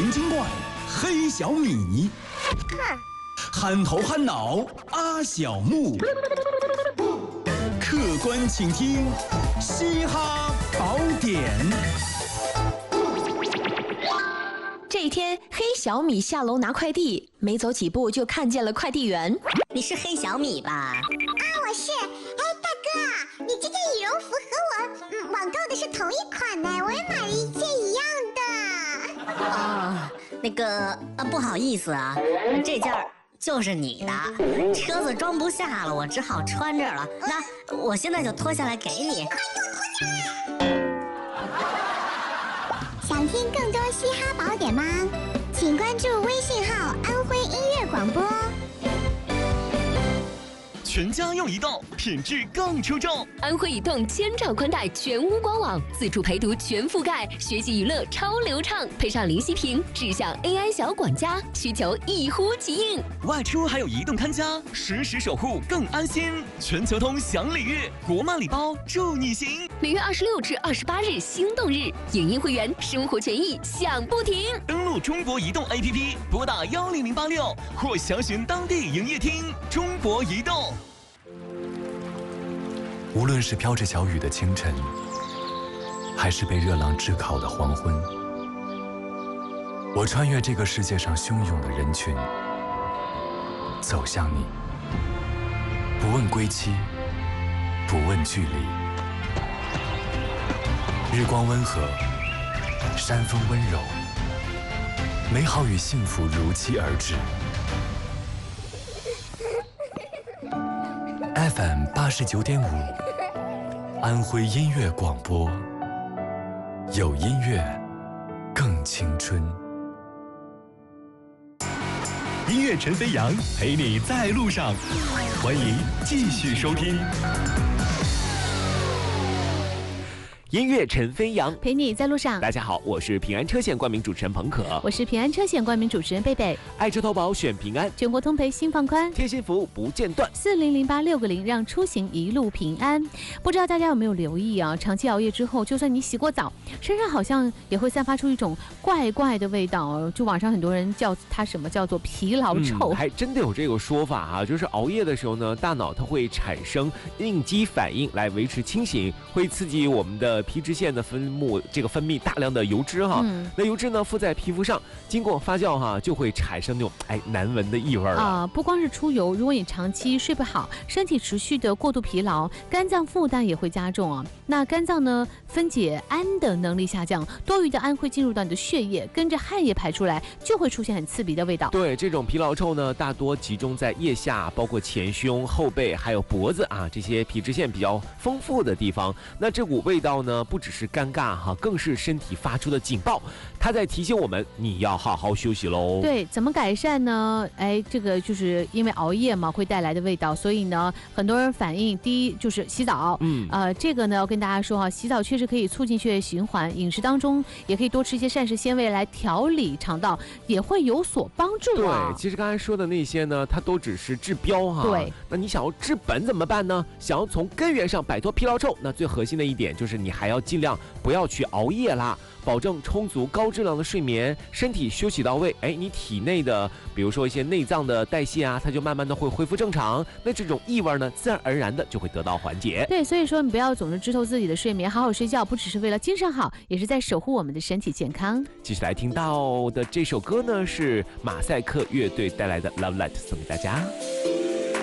神经怪黑小米，憨头憨脑阿小木，客观倾听嘻哈宝典。 这一天，黑小米下楼拿快递，没走几步就看见了快递员。 你是黑小米吧？ 啊，我是。哎，大哥，你这件羽绒服和我网购的是同一款呢，我也买了一件一样的。 哦，那个不好意思啊，这件就是你的，车子装不下了，我只好穿着了。那我现在就脱下来给你。 快给我脱下来！想听更多嘻哈宝典吗？请关注微信号“安徽音乐广播”。 全家用移动，品质更出众。 安徽移动千兆宽带全屋官网，自助陪读全覆盖，学习娱乐超流畅，配上零息屏，智享 AI 小管家，需求一呼即应。 外出还有移动看家，实时守护更安心。全球通享礼遇，国漫礼包助你行。 每月26至28日心动日，影音会员生活权益享不停。 登录中国移动 APP， 拨打10086或详询当地营业厅。中国移动。 无论是飘着小雨的清晨，还是被热浪炙烤的黄昏，我穿越这个世界上汹涌的人群，走向你，不问归期，不问距离。日光温和，山风温柔，美好与幸福如期而至。FM 89.5，安徽音乐广播，有音乐，更青春。 音乐陈飞扬陪你在路上，欢迎继续收听。 音乐陈飞扬陪你在路上。 大家好，我是平安车险冠名主持人彭可， 我是平安车险冠名主持人贝贝。 爱车投保选平安， 全国通赔心放宽， 贴心服务不间断 ，4008-6个0，让出行一路平安。不知道大家有没有留意啊？长期熬夜之后，就算你洗过澡，身上好像也会散发出一种怪怪的味道。就网上很多人叫它什么叫做疲劳臭， 还真的有这个说法啊。就是熬夜的时候呢，大脑它会产生应激反应来维持清醒，会刺激我们的皮脂腺的分泌大量的油脂哈。那油脂呢附在皮肤上，经过发酵哈，就会产生那种难闻的异味啊。 不光是出油，如果你长期睡不好，身体持续的过度疲劳，肝脏负担也会加重啊。那肝脏呢分解氨的能力下降，多余的氨会进入到你的血液，跟着汗液排出来，就会出现很刺鼻的味道。 对，这种疲劳臭呢，大多集中在腋下，包括前胸、后背还有脖子啊这些皮脂腺比较丰富的地方。那这股味道呢，不只是尴尬哈，更是身体发出的警报，它在提醒我们你要好好休息喽。 对，怎么改善呢？这个就是因为熬夜嘛会带来的味道，所以呢，很多人反映第一就是洗澡。这个呢要跟大家说哈，洗澡确实可以促进血液循环，饮食当中也可以多吃一些膳食纤维来调理肠道，也会有所帮助啊。 对，其实刚才说的那些呢，它都只是治标哈。 对， 那你想要治本怎么办呢？想要从根源上摆脱疲劳臭，那最核心的一点就是你还要尽量不要去熬夜啦，保证充足高质量的睡眠，身体休息到位，你体内的比如说一些内脏的代谢啊，它就慢慢的会恢复正常，那这种异味呢，自然而然的就会得到缓解。 对，所以说你不要总是枝头自己的睡眠，好好睡觉，不只是为了精神好，也是在守护我们的身体健康。 继续来听到的这首歌呢，是马赛克乐队带来的 Love Light， 送给大家。